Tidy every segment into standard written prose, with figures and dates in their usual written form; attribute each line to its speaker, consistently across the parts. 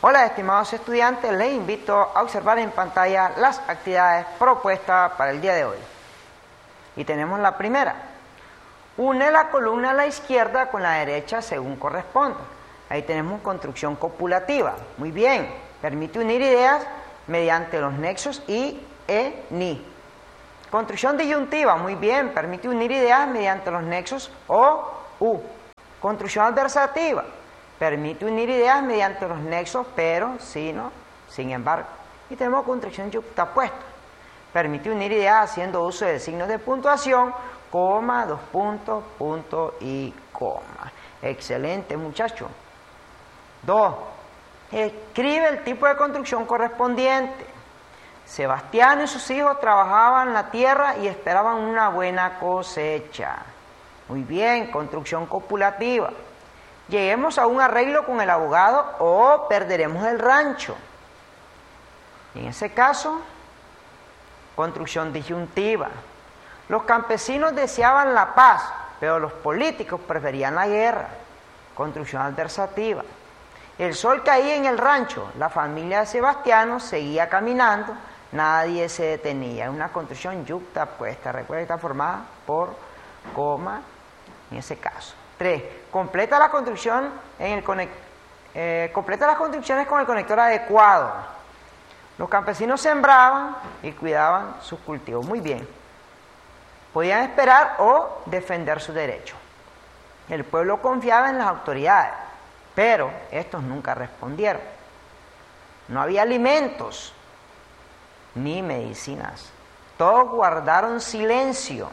Speaker 1: Hola estimados estudiantes, les invito a observar en pantalla las actividades propuestas para el día de hoy. Y tenemos la primera. Une la columna a la izquierda con la derecha según corresponda. Ahí tenemos construcción copulativa. Muy bien. Permite unir ideas mediante los nexos i, e, ni. Construcción disyuntiva. Muy bien. Permite unir ideas mediante los nexos o, u. Construcción adversativa. Permite unir ideas mediante los nexos, pero, sino, sin embargo. Y tenemos construcción yuxtapuesta. Permite unir ideas haciendo uso de signos de puntuación, coma, dos puntos, punto y coma. Excelente, muchachos. 2. Escribe el tipo de construcción correspondiente. Sebastián y sus hijos trabajaban la tierra y esperaban una buena cosecha. Muy bien, construcción copulativa. Lleguemos a un arreglo con el abogado o perderemos el rancho. En ese caso, construcción disyuntiva. Los campesinos deseaban la paz, pero los políticos preferían la guerra. Construcción adversativa. El sol caía en el rancho, la familia de Sebastiano seguía caminando, nadie se detenía. Una construcción yuxtapuesta, recuerda que está formada por coma en ese caso. 3. Completa la construcción completa las construcciones con el conector adecuado. Los campesinos sembraban y cuidaban sus cultivos. Muy bien. Podían esperar o defender su derecho. El pueblo confiaba en las autoridades, pero estos nunca respondieron. No había alimentos ni medicinas. Todos guardaron silencio.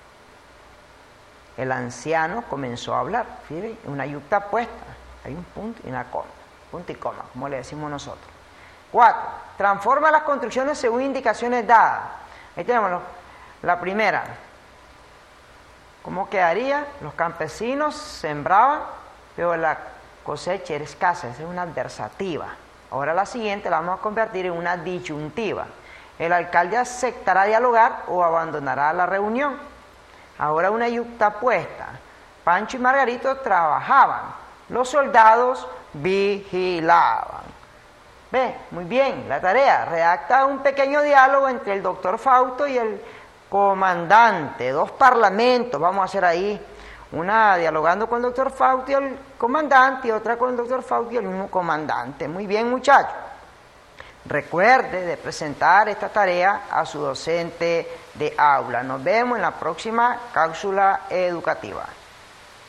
Speaker 1: El anciano comenzó a hablar. Fíjense, una yuxtapuesta. Hay un punto y una coma. Punto y coma, como le decimos nosotros. 4. Transforma las construcciones según indicaciones dadas. Ahí tenemos la primera. ¿Cómo quedaría? Los campesinos sembraban, pero la cosecha era escasa. Esa es una adversativa. Ahora la siguiente la vamos a convertir en una disyuntiva. El alcalde aceptará dialogar o abandonará la reunión. Ahora una yuxtapuesta. Pancho y Margarito trabajaban. Los soldados vigilaban. ¿Ve? Muy bien, la tarea. Redacta un pequeño diálogo entre el doctor Fausto y el comandante. 2 parlamentos. Vamos a hacer ahí. Una dialogando con el doctor Fausto y el comandante y otra con el doctor Fausto y el mismo comandante. Muy bien, muchachos. Recuerde de presentar esta tarea a su docente de aula. Nos vemos en la próxima cápsula educativa.